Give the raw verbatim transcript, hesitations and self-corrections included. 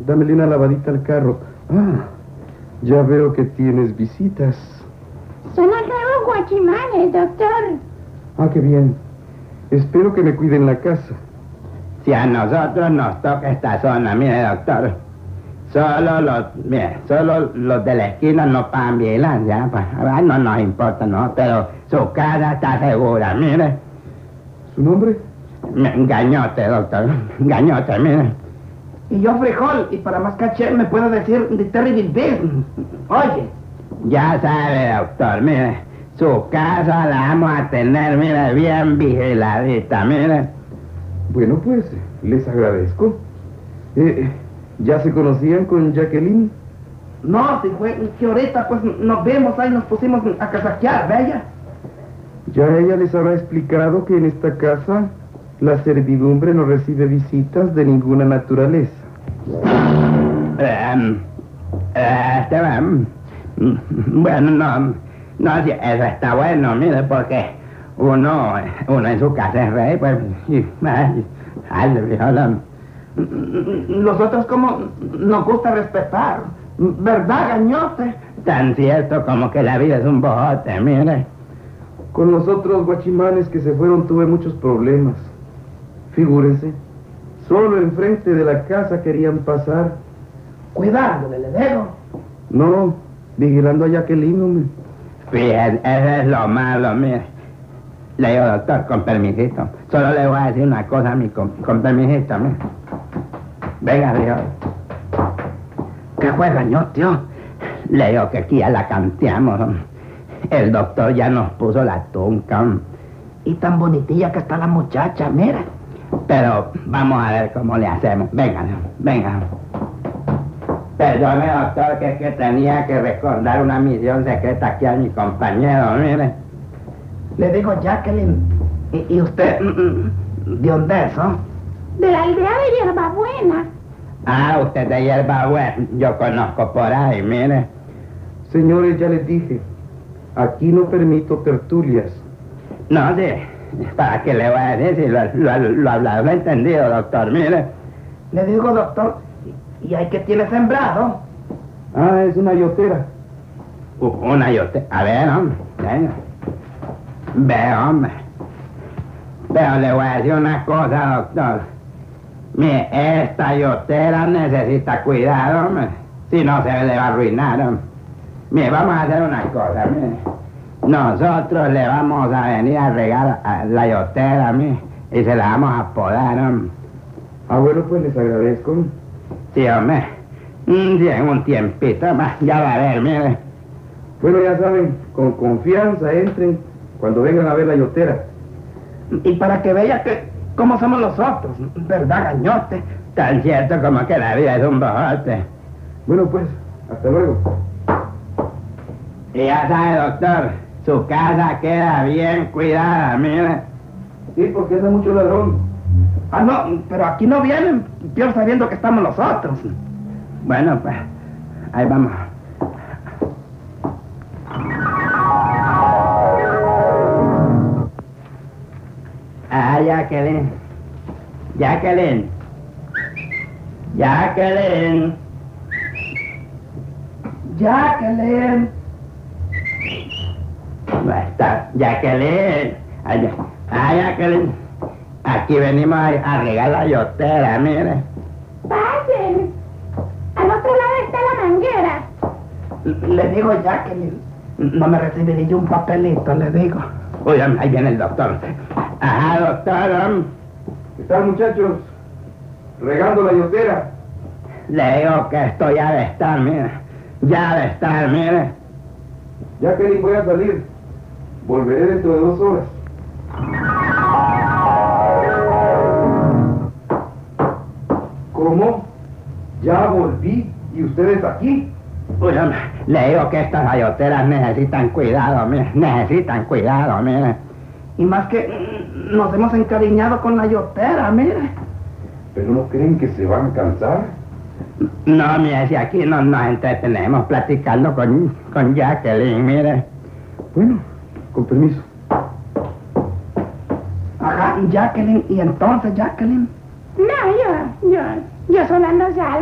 dámele una lavadita al carro. Ah, ya veo que tienes visitas. Son los nuevos guachimanes, doctor. Ah, qué bien. Espero que me cuiden la casa. Si a nosotros nos toca esta zona, mire, doctor, solo los, mire, solo los de la esquina no pagan vigilancia, pues, no nos importa, ¿no? Pero su casa está segura, mire. ¿Su nombre? Gañote, doctor, Gañote, mire. Y yo frijol, y para más caché me puedo decir de Terrible Bill. Oye. Ya sabe, doctor, mire, su casa la vamos a tener, mire, bien vigiladita, mire. Bueno, pues, les agradezco. Eh, ¿Ya se conocían con Jacqueline? No, si fue que ahorita pues nos vemos ahí, nos pusimos a casaquear, ¿bella? Ya ella les habrá explicado que en esta casa la servidumbre no recibe visitas de ninguna naturaleza. Um, uh, este, um, bueno, no, no, si eso está bueno, mire, porque uno, uno en su casa es rey, pues, y, ay, ay, ay, nosotros como nos gusta respetar, ¿verdad, Gañote? Tan cierto como que la vida es un bojote, mire. Con los otros guachimanes que se fueron tuve muchos problemas. Figúrese, solo enfrente de la casa querían pasar. Cuidándole, le dejo. No, vigilando a Jacqueline, hombre. Fíjate, eso es lo malo, mire. Le digo, doctor, con permisito. Solo le voy a decir una cosa a mí, con, con permisito, mire. Venga, Dios. ¿Qué fue, Gañote? Le digo que aquí ya la canteamos. El doctor ya nos puso la tunca. Y tan bonitilla que está la muchacha, mira. Pero vamos a ver cómo le hacemos. Venga, venga. Perdone, doctor, que es que tenía que recordar una misión secreta aquí a mi compañero, mire. Le digo, Jacqueline, ¿y, y usted de dónde es, no? De la aldea de Hierbabuena. Ah, usted de Hierbabuena, yo conozco por ahí, mire. Señores, ya les dije, aquí no permito tertulias. No, sí, ¿para qué le voy a decir si lo, lo, lo hablado, lo he entendido, doctor, mire? Le digo, doctor, ¿y hay que tiene sembrado? Ah, es una yotera. Uh, una yotera, a ver, hombre, venga. Ve, hombre. Pero le voy a decir una cosa, doctor. Mire, esta yotera necesita cuidado, hombre. Si no, se le va a arruinar, hombre. Mire, vamos a hacer una cosa, mire. Nosotros le vamos a venir a regar a la yotera, mire, y se la vamos a podar, hombre. Ah, bueno, pues les agradezco. Sí, hombre. Sí, en un tiempito más, ya va a ver, mire. Bueno, ya saben, con confianza entren cuando vengan a ver la yotera. Y para que vea que cómo somos los otros, ¿verdad, Gañote? Tan cierto como que la vida es un bojote. Bueno, pues, hasta luego. Y ya sabe, doctor, su casa queda bien cuidada, mire. Sí, porque hace mucho ladrón. Ah, no, pero aquí no vienen, peor sabiendo que estamos nosotros. Bueno, pues, ahí vamos. Ah, Jacqueline. Jacqueline. Jacqueline. Jacqueline. Ahí está, Jacqueline. Ay, ah, Jacqueline. Aquí venimos a, a regar la yotera, mire. Pasen. Al otro lado está la manguera. Le digo, Jacqueline, no me recibe ni un papelito, le digo. Uy, ahí viene el doctor. Ajá, doctor. ¿Qué tal, muchachos? Regando la yotera. Le digo que esto ya de estar, mire. Ya de estar, mire. Ya que ni voy a salir. Volveré dentro de dos horas. ¿Cómo? Ya volví y ustedes aquí. Uy, hombre, le digo que estas ayoteras necesitan cuidado, mire. Necesitan cuidado, mire. Y más que nos hemos encariñado con la yotera, mire. ¿Pero no creen que se van a cansar? No, mire, si aquí no nos entretenemos platicando con, con Jacqueline, mire. Bueno, con permiso. Ajá, y Jacqueline, y entonces Jacqueline. No, yo, yo, yo solo ando salva.